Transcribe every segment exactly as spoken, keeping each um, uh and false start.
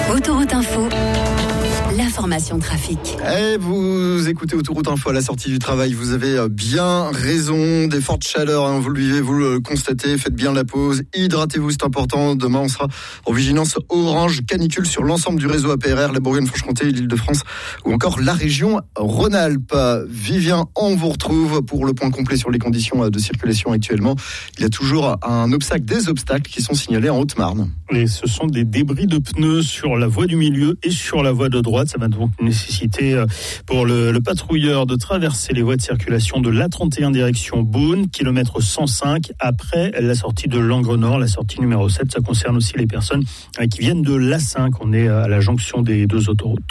Autoroute Info, l'information trafic. Et vous écoutez Autoroute Info à la sortie du travail. Vous avez bien raison. Des fortes chaleurs, hein, vous le vivez, vous le constatez. Faites bien la pause. Hydratez-vous, c'est important. Demain, on sera en vigilance orange canicule sur l'ensemble du réseau A P R R, la Bourgogne-Franche-Comté, l'Île-de-France ou encore la région Rhône-Alpes. Vivien, on vous retrouve pour le point complet sur les conditions de circulation actuellement. Il y a toujours un obstacle, des obstacles qui sont signalés en Haute-Marne. Et ce sont des débris de pneus sur la voie du milieu et sur la voie de droite. Ça va donc nécessiter pour le, le patrouilleur de traverser les voies de circulation de l'A trente et un direction Beaune, kilomètre cent cinq, après la sortie de Langres-Nord, la sortie numéro sept. Ça concerne aussi les personnes qui viennent de l'A cinq. On est à la jonction des deux autoroutes.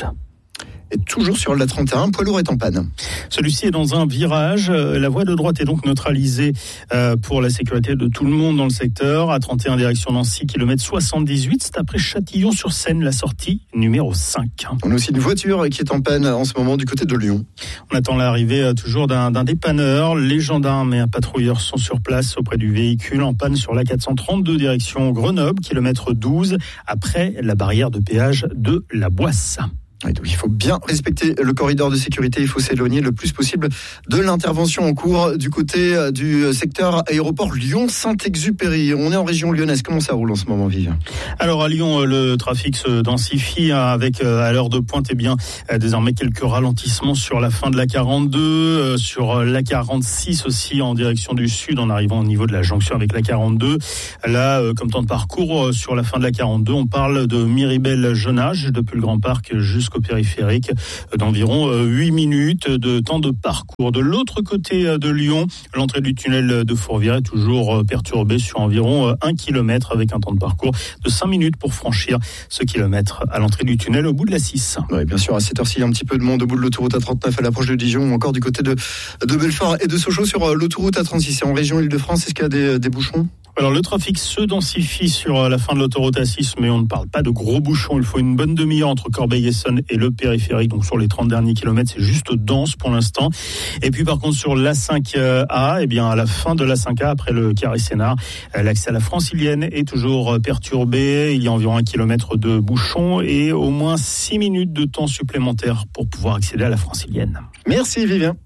Et toujours sur l'A trente et un, un poids lourd est en panne. Celui-ci est dans un virage. La voie de droite est donc neutralisée pour la sécurité de tout le monde dans le secteur. A trente et un direction Nancy, kilomètre soixante-dix-huit. C'est après Châtillon-sur-Seine, la sortie numéro cinq. On a aussi une voiture qui est en panne en ce moment du côté de Lyon. On attend l'arrivée toujours d'un, d'un dépanneur. Les gendarmes et un patrouilleur sont sur place auprès du véhicule en panne sur l'A quatre cent trente-deux direction Grenoble, kilomètre douze, après la barrière de péage de la Boisse. Il faut bien respecter le corridor de sécurité, il faut s'éloigner le plus possible de l'intervention en cours du côté du secteur aéroport Lyon-Saint-Exupéry. On est en région lyonnaise, comment ça roule en ce moment, Vivien ? Alors à Lyon, le trafic se densifie avec à l'heure de pointe, eh bien, désormais quelques ralentissements sur la fin de l'A quarante-deux, sur l'A quarante-six aussi en direction du sud en arrivant au niveau de la jonction avec l'A quarante-deux. Là, comme temps de parcours sur la fin de l'A quarante-deux, on parle de Miribel-Jonage depuis le Grand Parc jusqu'au périphérique d'environ huit minutes de temps de parcours. De l'autre côté de Lyon, l'entrée du tunnel de Fourvière est toujours perturbée sur environ un kilomètre avec un temps de parcours de cinq minutes pour franchir ce kilomètre à l'entrée du tunnel au bout de la six. Oui, bien sûr, à cette heure-ci, il y a un petit peu de monde au bout de l'autoroute A trente-neuf à l'approche de Dijon ou encore du côté de, de Belfort et de Sochaux sur l'autoroute A trente-six. C'est en région Île-de-France, est-ce qu'il y a des, des bouchons ? Alors le trafic se densifie sur la fin de l'autoroute A six, mais on ne parle pas de gros bouchons. Il faut une bonne demi-heure entre Corbeil-Essonnes et le périphérique. Donc sur les trente derniers kilomètres, c'est juste dense pour l'instant. Et puis par contre sur l'A cinq A, eh bien à la fin de l'A cinq A, après le carré Sénart, l'accès à la Francilienne est toujours perturbé. Il y a environ un kilomètre de bouchons et au moins six minutes de temps supplémentaire pour pouvoir accéder à la Francilienne. Merci Vivien.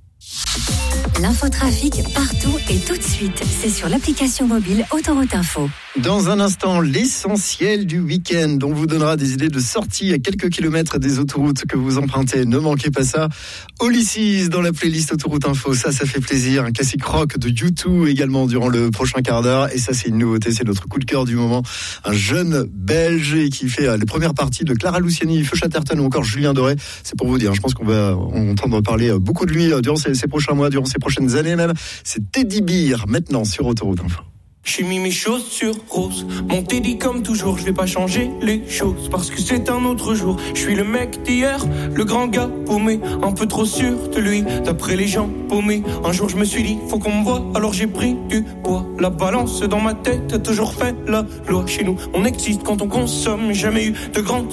L'infotrafic partout et tout de suite, c'est sur l'application mobile Autoroute Info. Dans un instant, l'essentiel du week-end, on vous donnera des idées de sortie à quelques kilomètres des autoroutes que vous empruntez. Ne manquez pas ça. Olysses dans la playlist Autoroute Info, ça, ça fait plaisir. Un classique rock de U deux également durant le prochain quart d'heure. Et ça, c'est une nouveauté, c'est notre coup de cœur du moment. Un jeune Belge qui fait les premières parties de Clara Luciani, Feu Chatterton ou encore Julien Doré. C'est pour vous dire, je pense qu'on va entendre parler beaucoup de lui durant ces, ces prochains mois, durant ces prochaines années même. C'est Teddy Bear maintenant sur Autoroute Info. J'ai mis mes chaussures roses, mon Teddy comme toujours, je vais pas changer les choses parce que c'est un autre jour. Je suis le mec d'hier, le grand gars paumé, un peu trop sûr de lui, d'après les gens paumés. Un jour je me suis dit, faut qu'on me voie, alors j'ai pris du poids. La balance dans ma tête a toujours fait la loi. Chez nous, on existe quand on consomme, jamais eu de grande